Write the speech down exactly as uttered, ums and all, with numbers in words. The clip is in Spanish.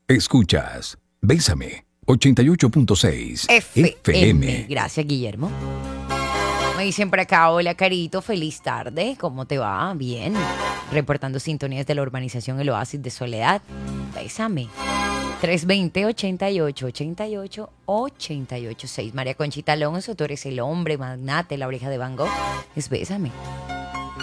Escuchas Bésame ochenta y ocho punto seis F F M. M. Gracias, Guillermo. Me dicen por acá, hola Carito, feliz tarde, ¿cómo te va? Bien. Reportando sintonías de la urbanización El Oasis de Soledad. Bésame. tres dos cero, ochenta y ocho, ochenta y ocho, ochenta y ocho seis. María Conchita Alonso, tú eres el hombre magnate, la oreja de Van Gogh. Es Bésame.